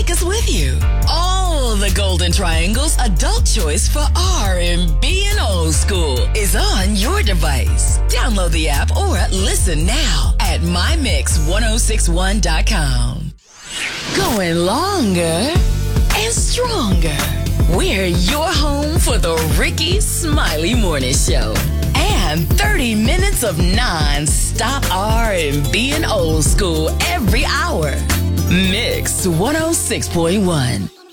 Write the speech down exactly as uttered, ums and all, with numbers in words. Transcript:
take us with you. All the Golden Triangle's adult choice for R and B and old school is on your device. Download the app or listen now at my mix ten sixty-one dot com. Going longer and stronger. We're your home for the Ricky Smiley Morning Show. And thirty minutes of non-stop R and B and old school every hour. Mix one oh six point one.